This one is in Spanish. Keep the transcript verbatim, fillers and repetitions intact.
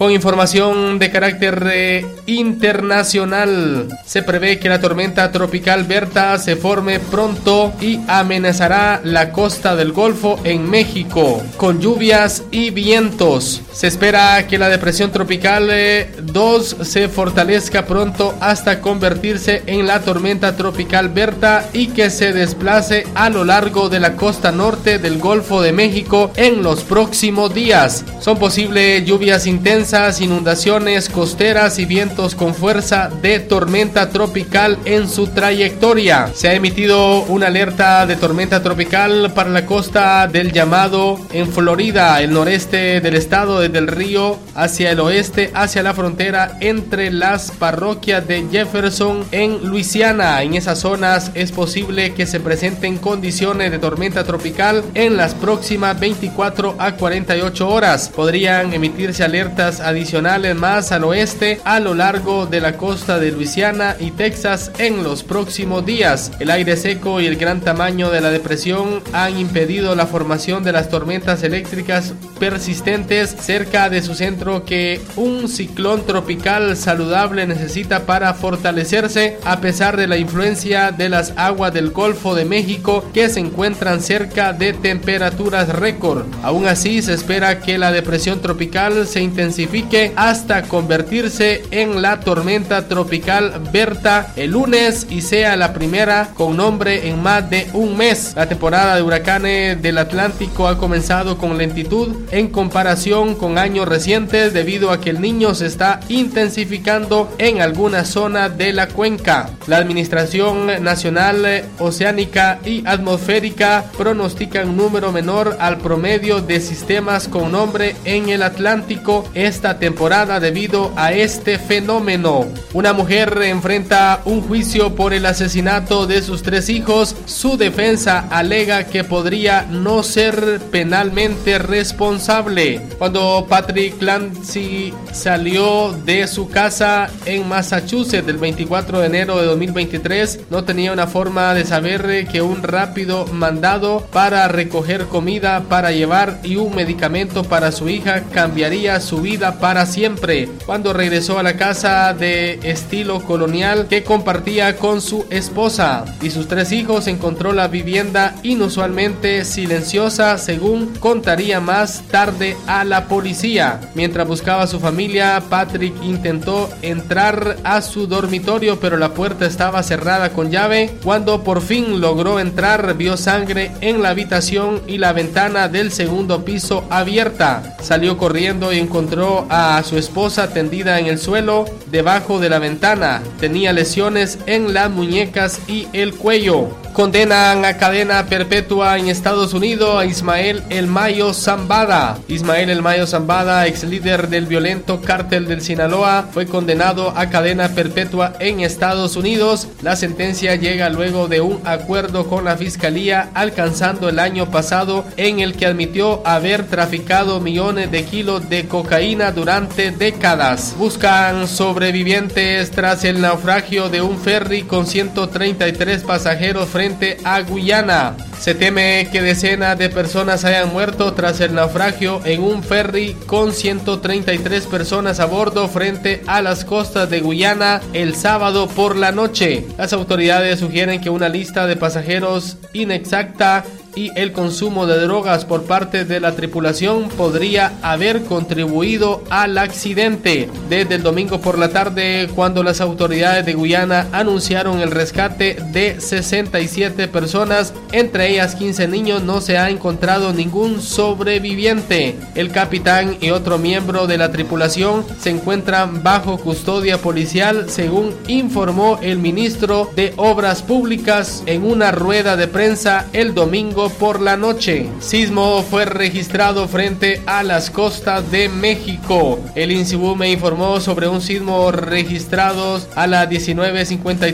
Con información de carácter eh, internacional, se prevé que la tormenta tropical Berta se forme pronto y amenazará la costa del Golfo en México, con lluvias y vientos. Se espera que la depresión tropical eh, dos se fortalezca pronto hasta convertirse en la tormenta tropical Berta y que se desplace a lo largo de la costa norte del Golfo de México en los próximos días. Son posibles lluvias intensas, inundaciones costeras y vientos con fuerza de tormenta tropical en su trayectoria. Se ha emitido una alerta de tormenta tropical para la costa del Llamado en Florida, el noreste del estado, desde el río hacia el oeste, hacia la frontera entre las parroquias de Jefferson en Luisiana. En esas zonas es posible que se presenten condiciones de tormenta tropical en las próximas veinticuatro a cuarenta y ocho horas. Podrían emitirse alertas adicionales más al oeste a lo largo de la costa de Luisiana y Texas en los próximos días. El aire seco y el gran tamaño de la depresión han impedido la formación de las tormentas eléctricas persistentes cerca de su centro que un ciclón tropical saludable necesita para fortalecerse, a pesar de la influencia de las aguas del Golfo de México que se encuentran cerca de temperaturas récord. Aún así, se espera que la depresión tropical se intensifique hasta convertirse en la tormenta tropical Berta el lunes y sea la primera con nombre en más de un mes. La temporada de huracanes del Atlántico ha comenzado con lentitud en comparación con años recientes debido a que el Niño se está intensificando en algunas zonas de la cuenca. La Administración Nacional Oceánica y Atmosférica pronostica un número menor al promedio de sistemas con nombre en el Atlántico esta temporada debido a este fenómeno. Una mujer enfrenta un juicio por el asesinato de sus tres hijos. Su defensa alega que podría no ser penalmente responsable. Cuando Patrick Clancy salió de su casa en Massachusetts el veinticuatro de enero de dos mil veintitrés, no tenía una forma de saber que un rápido mandado para recoger comida para llevar y un medicamento para su hija cambiaría su vida para siempre. Cuando regresó a la casa de estilo colonial que compartía con su esposa y sus tres hijos, encontró la vivienda inusualmente silenciosa, según contaría más tarde a la policía. Mientras buscaba a su familia, Patrick intentó entrar a su dormitorio, pero la puerta estaba cerrada con llave. Cuando por fin logró entrar, vio sangre en la habitación y la ventana del segundo piso abierta. Salió corriendo y encontró a su esposa tendida en el suelo debajo de la ventana. Tenía lesiones en las muñecas y el cuello. Condenan a cadena perpetua en Estados Unidos a Ismael El Mayo Zambada. Ismael El Mayo Zambada, ex líder del violento cártel del Sinaloa, fue condenado a cadena perpetua en Estados Unidos. La sentencia llega luego de un acuerdo con la fiscalía alcanzando el año pasado, en el que admitió haber traficado millones de kilos de cocaína durante décadas. Buscan sobrevivientes tras el naufragio de un ferry con ciento treinta y tres pasajeros frente a Guyana. Se teme que decenas de personas hayan muerto tras el naufragio en un ferry con ciento treinta y tres personas a bordo frente a las costas de Guyana el sábado por la noche. Las autoridades sugieren que una lista de pasajeros inexacta y el consumo de drogas por parte de la tripulación podría haber contribuido al accidente. Desde el domingo por la tarde, cuando las autoridades de Guyana anunciaron el rescate de sesenta y siete personas, entre ellas quince niños, no se ha encontrado ningún sobreviviente. El capitán y otro miembro de la tripulación se encuentran bajo custodia policial, según informó el ministro de Obras Públicas en una rueda de prensa el domingo por la noche. Sismo fue registrado frente a las costas de México. El INSIBUME informó sobre un sismo registrado a las diecinueve cincuenta y